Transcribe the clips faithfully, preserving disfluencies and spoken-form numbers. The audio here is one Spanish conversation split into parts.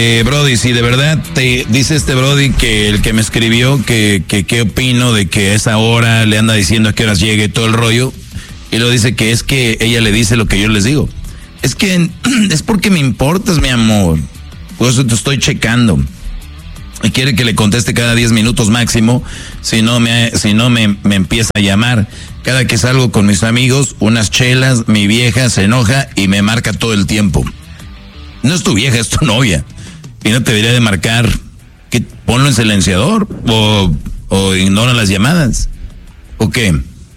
Eh, Brody, si de verdad te dice este Brody que el que me escribió que que qué opino de que a esa hora le anda diciendo a qué horas llegue todo el rollo, y lo dice que es que ella le dice lo que yo les digo. Es que es porque me importas, mi amor. Por eso te estoy checando. Y quiere que le conteste cada diez minutos máximo, si no me si no me, me empieza a llamar. Cada que salgo con mis amigos, unas chelas, mi vieja se enoja y me marca todo el tiempo. No es tu vieja, es tu novia. Y no te debería de marcar, que ponlo en silenciador o, o ignora las llamadas. ¿O qué?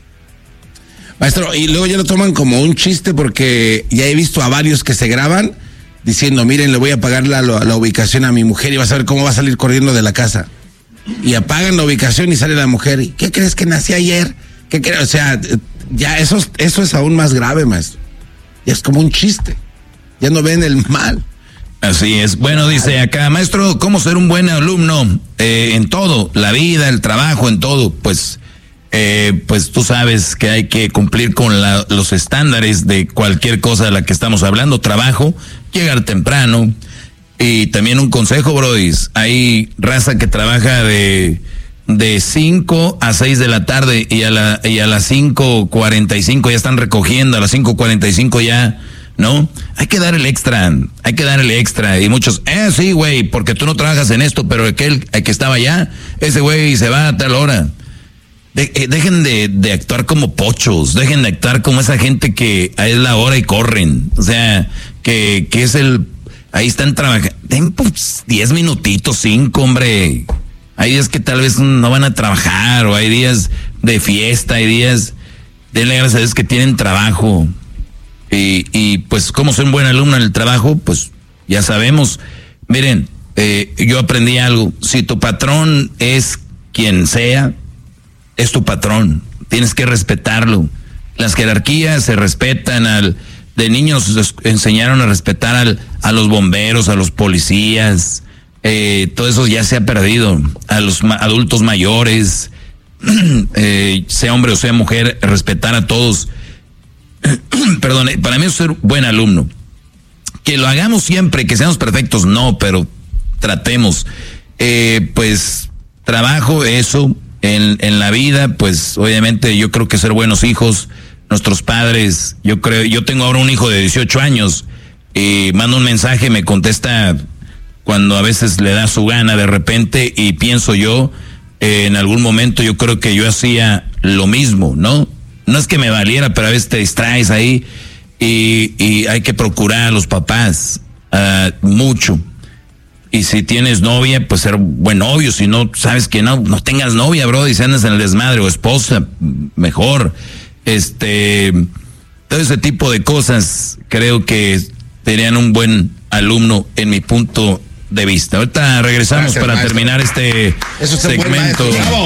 Maestro, y luego ya lo toman como un chiste porque ya he visto a varios que se graban diciendo, miren, le voy a pagar la, la ubicación a mi mujer y vas a ver cómo va a salir corriendo de la casa. Y apagan la ubicación y sale la mujer. ¿Y qué crees que nací ayer? ¿Qué crees? O sea, ya eso, eso es aún más grave, maestro. Ya es como un chiste. Ya no ven el mal. Así es. Bueno, dice acá, maestro, ¿cómo ser un buen alumno? Eh, en todo, la vida, el trabajo, en todo. Pues, eh, pues tú sabes que hay que cumplir con la, los estándares de cualquier cosa de la que estamos hablando. Trabajo, llegar temprano. Y también un consejo, brodis. Hay raza que trabaja de de cinco a seis de la tarde y a la y a las cinco cuarenta y cinco ya están recogiendo, a las cinco cuarenta y cinco ya... ¿No? Hay que dar el extra, hay que dar el extra. Y muchos, eh, sí, güey, porque tú no trabajas en esto, pero aquel el que estaba allá, ese güey se va a tal hora. De, eh, dejen de, de actuar como pochos, dejen de actuar como esa gente que es la hora y corren. O sea, que, que es el, ahí están trabajando. Den pues diez minutitos, cinco, hombre. Hay días que tal vez no van a trabajar, o hay días de fiesta, hay días, denle gracias a Dios que tienen trabajo. Y, y pues como soy un buen alumno en el trabajo, pues ya sabemos. Miren, eh, yo aprendí algo. Si tu patrón es quien sea, es tu patrón. Tienes que respetarlo. Las jerarquías se respetan. Al, de niños nos enseñaron a respetar al, a los bomberos, a los policías. Eh, todo eso ya se ha perdido. A los ma- adultos mayores, eh, sea hombre o sea mujer, respetar a todos. Perdón, para mí es ser buen alumno. Que lo hagamos siempre, que seamos perfectos, no, pero tratemos. Eh, pues trabajo, eso, en, en la vida, pues obviamente yo creo que ser buenos hijos, nuestros padres, yo creo, yo tengo ahora un hijo de dieciocho años, y mando un mensaje, me contesta cuando a veces le da su gana de repente, y pienso yo, eh, en algún momento yo creo que yo hacía lo mismo, ¿no? No es que me valiera, pero a veces te distraes ahí y, y hay que procurar a los papás uh, mucho. Y si tienes novia, pues ser buen novio. Si no, sabes que no, no tengas novia, bro, y si andas en el desmadre, o esposa, mejor. Este, todo ese tipo de cosas creo que serían un buen alumno en mi punto de vista. Ahorita regresamos. Gracias, para maestro. Terminar este Eso segmento.